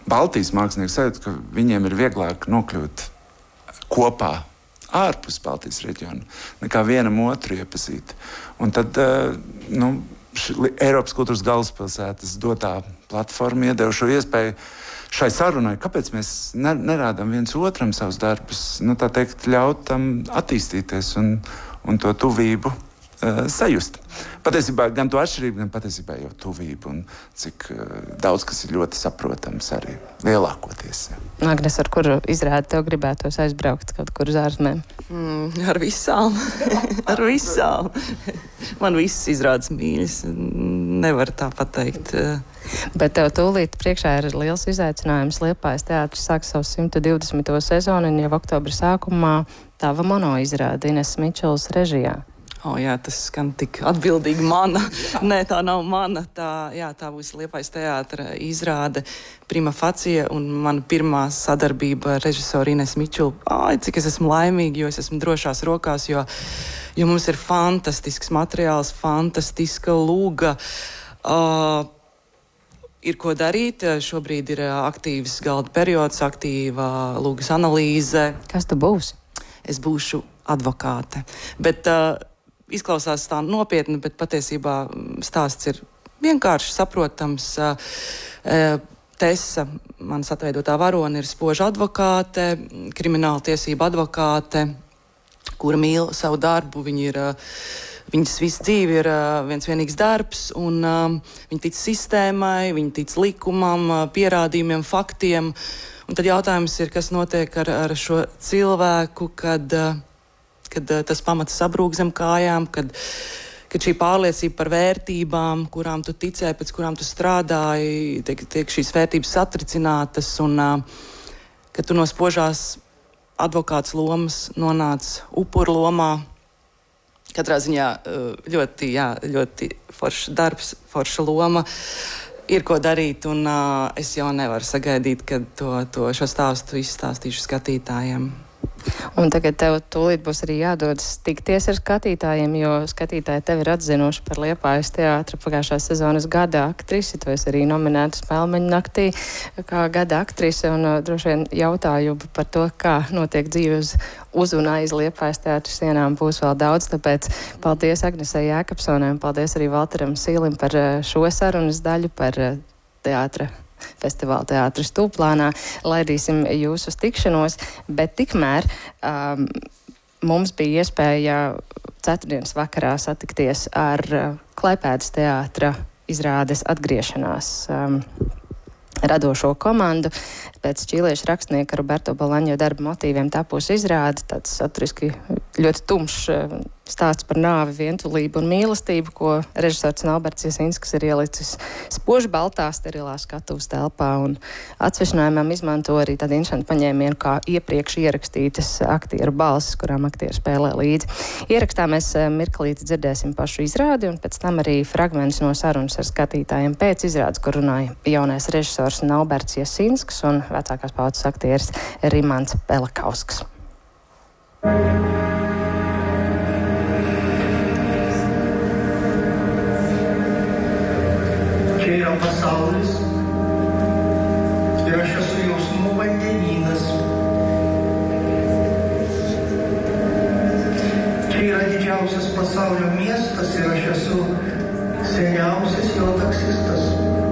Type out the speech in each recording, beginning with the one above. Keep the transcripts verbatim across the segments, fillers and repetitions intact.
Baltijas mākslinieki sajūt, ka viņiem ir vieglāk nokļūt kopā ārpus Baltijas reģiona, nekā vienam otru iepazīt. Un tad, nu, ši, Eiropas kultūras galvaspilsētas dotā platforma iedeva šo iespēju šai sarunai, kāpēc mēs nerādām viens otram savus darbus, nu, tā teikt, ļaut tam attīstīties un, un to tuvību uh, sajust. Patiesībā gan to atšķirību, gan patiesībā jau tuvību, un cik uh, daudz kas ir ļoti saprotams arī lielākoties. Ja. Agnes, ar kuru izrādi tev gribētos aizbraukt kaut kur uz ārzemēm? Mm, ar visām. ar visām. Man viss izrādes mīļas. Nevar tā pateikt. Bet tev tūlīt priekšā ir liels izaicinājums. Liepājas teātris sāk savu simt divdesmito sezonu, un jau oktobra sākumā tava mono izrāde Ines Mičulas režijā. O, jā, tas skan tik atbildīgi mana. Nē, tā nav mana. Tā, jā, tā būs Liepājas teātra izrāde Prima Facie, un mana pirmā sadarbība ar režisoru Ines Mičulu. Ai, cik es esmu laimīga, jo es esmu drošās rokās, jo, jo mums ir fantastisks materiāls, fantastiska lūga. Uh, Ir ko darīt. Šobrīd ir aktīvs galda periods, aktīva lūgas analīze. Kas tu būsi? Es būšu advokāte. Bet uh, izklausās tā nopietni, bet patiesībā stāsts ir vienkārši saprotams. Uh, Tesa, manas atveidotā varone, ir spoža advokāte, krimināla tiesība advokāte, kura mīl savu darbu. Viņa ir uh, Viņas visu dzīvi ir uh, viens vienīgs darbs, un uh, viņa tic sistēmai, viņa tic likumam, uh, pierādījumiem, faktiem. Un tad jautājums ir, kas notiek ar, ar šo cilvēku, kad, uh, kad uh, tas pamats sabrūk zem kājām, kad, kad šī pārliecība par vērtībām, kurām tu ticēji, pēc kurām tu strādāji, tiek, tiek šīs vērtības satricinātas, un uh, kad tu no spožās advokāts lomas nonāc upuru lomā. Katrā ziņā ļoti, jā, ļoti forša darbs, forša loma, ir ko darīt, un uh, es jau nevaru sagaidīt, kad to, to šo stāstu izstāstīšu skatītājiem. Un tagad tev tūlīt būs arī jādodas tikties ar skatītājiem, jo skatītāji tevi ir atzinuši par Liepājas teātra pagājušās sezonas gada aktrisi. Tu esi arī nominēta Spēlmeņu naktī kā gada aktrise, un uh, droši vien jautājumu par to, kā notiek dzīve uz, uz un aiz Liepājas teātra sienām, būs vēl daudz. Tāpēc paldies Agnesei Jēkabsonai un paldies arī Valteram Sīlim par uh, šo sarunas daļu, par uh, teātra festivāla teātris Tūplānā. Laidīsim jūs uz tikšanos, bet tikmēr um, mums bija iespēja ceturtdienas vakarā satikties ar uh, Klaipēdas teātra izrādes atgriešanās um, radošo komandu. Pēc čīliešu rakstnieka Roberto Bolaņo darba motīviem tapusi izrāde, tāds saturiski ļoti tumšs uh, stāsts par nāvi, vientulību un mīlestību, ko režisors Alberts Jasinskas ir ielicis spoži baltā, sterilā skatuves telpā, un atsvešinājumam izmanto arī tādu interesantu paņēmienu kā iepriekš ierakstītas aktieru balsis, kurām aktieri spēlē līdzi. Ierakstā mēs mirklīti dzirdēsim pašu izrādi, un pēc tam arī fragments no sarunas ar skatītājiem pēc izrādes, kur runāja jaunais režisors Alberts Jasinskas un vecākās paudzes aktieris Rimants Pelakausks. Čia yra pasaulis ir aš esu jausmų vandenynas. Čia yra didžiausias pasaulio miestas ir aš esu seniausias jo taksistas.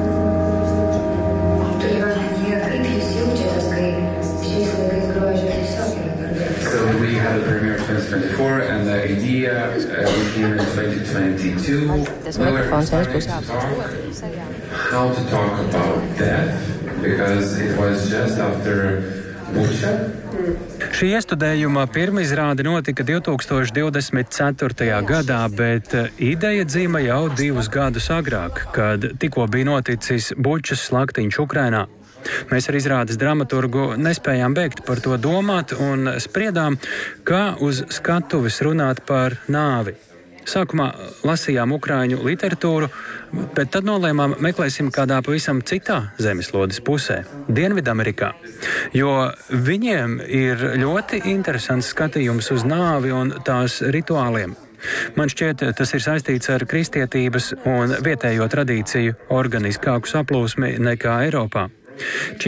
Turėjau kaip jūs jaučiatės, kai šiais laikais grožio tiesiog yra per daug. So we had a premiere in twenty twenty-four and the idea uh, we came in twenty twenty-two. We were trying to talk how to talk about death because it was just after Bucha. Šī iestudējuma pirmizrāde notika divtūkstoš divdesmit ceturtajā gadā, bet ideja dzīva jau divus gadus agrāk, kad tikko bija noticis Bučas slaktiņš Ukrainā. Mēs ar izrādes dramaturgu nespējām beigt par to domāt un spriedām, kā uz skatuves runāt par nāvi. Sākumā lasījām ukraiņu literatūru, bet tad nolēmām meklēsim kādā pavisam citā zemeslodes pusē, Dienvidamerikā, jo viņiem ir ļoti interesants skatījums uz nāvi un tās rituāliem. Man šķiet, tas ir saistīts ar kristietības un vietējo tradīciju organiskāku saplūsmi nekā Eiropā.